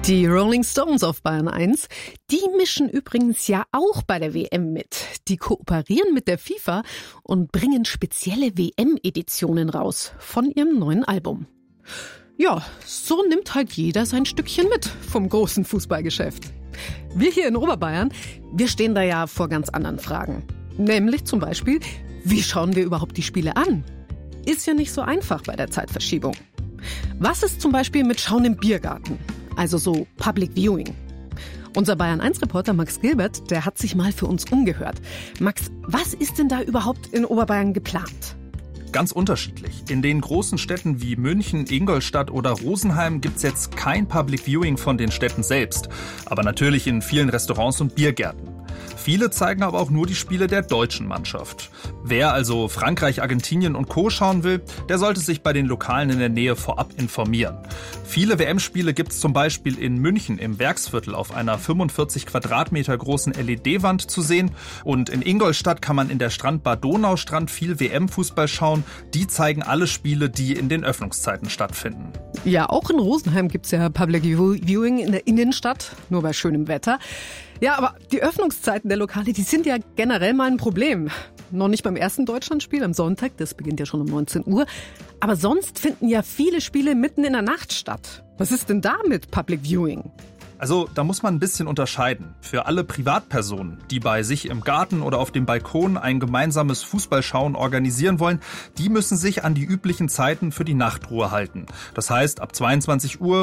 Die Rolling Stones auf Bayern 1, die mischen übrigens ja auch bei der WM mit. Die kooperieren mit der FIFA und bringen spezielle WM-Editionen raus von ihrem neuen Album. Ja, so nimmt halt jeder sein Stückchen mit vom großen Fußballgeschäft. Wir hier in Oberbayern, wir stehen da ja vor ganz anderen Fragen. Nämlich zum Beispiel, wie schauen wir überhaupt die Spiele an? Ist ja nicht so einfach bei der Zeitverschiebung. Was ist zum Beispiel mit Schauen im Biergarten? Also so Public Viewing. Unser Bayern-1-Reporter Max Gilbert, der hat sich mal für uns umgehört. Max, was ist denn da überhaupt in Oberbayern geplant? Ganz unterschiedlich. In den großen Städten wie München, Ingolstadt oder Rosenheim gibt's jetzt kein Public Viewing von den Städten selbst. Aber natürlich in vielen Restaurants und Biergärten. Viele zeigen aber auch nur die Spiele der deutschen Mannschaft. Wer also Frankreich, Argentinien und Co. schauen will, der sollte sich bei den Lokalen in der Nähe vorab informieren. Viele WM-Spiele gibt's zum Beispiel in München im Werksviertel auf einer 45 Quadratmeter großen LED-Wand zu sehen. Und in Ingolstadt kann man in der Strandbar Donaustrand viel WM-Fußball schauen. Die zeigen alle Spiele, die in den Öffnungszeiten stattfinden. Ja, auch in Rosenheim gibt's ja Public Viewing in der Innenstadt, nur bei schönem Wetter. Ja, aber die Öffnungszeiten der Lokale, die sind ja generell mal ein Problem. Noch nicht beim ersten Deutschlandspiel am Sonntag, das beginnt ja schon um 19 Uhr. Aber sonst finden ja viele Spiele mitten in der Nacht statt. Was ist denn da mit Public Viewing? Also da muss man ein bisschen unterscheiden. Für alle Privatpersonen, die bei sich im Garten oder auf dem Balkon ein gemeinsames Fußballschauen organisieren wollen, die müssen sich an die üblichen Zeiten für die Nachtruhe halten. Das heißt, ab 22 Uhr